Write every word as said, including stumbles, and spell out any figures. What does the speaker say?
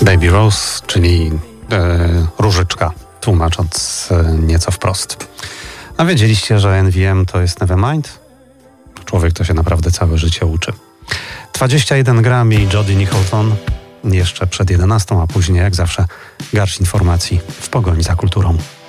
Baby Rose, czyli e, różyczka, tłumacząc e, nieco wprost. A wiedzieliście, że N V M to jest Nevermind? Człowiek to się naprawdę całe życie uczy. dwadzieścia jeden gram i Jody Nicholson jeszcze przed jedenastą, a później jak zawsze garść informacji w pogoni za kulturą.